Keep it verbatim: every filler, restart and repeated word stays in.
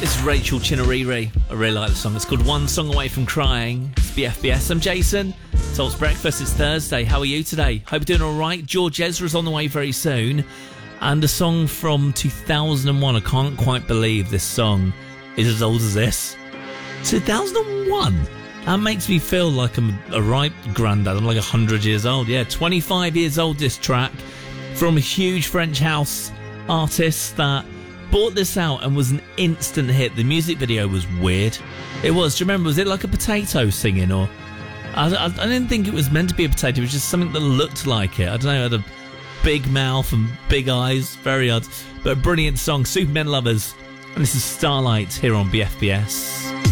This is Rachel Chinariri. I really like the song. It's called One Song Away From Crying. It's B F B S. I'm Jason. Salt's Breakfast. It's Thursday. How are you today? Hope you're doing all right. George Ezra's on the way very soon. And a song from two thousand one. I can't quite believe this song is as old as this. two thousand one? That makes me feel like I'm a right granddad. I'm like one hundred years old. Yeah, twenty-five years old, this track. From a huge French house artist that bought this out and was an instant hit. The music video was weird. It was. Do you remember? Was it like a potato singing? Or I, I, I didn't think it was meant to be a potato. It was just something that looked like it. I don't know. It had a big mouth and big eyes. Very odd. But a brilliant song. Supermen Lovers. And this is Starlight here on B F B S.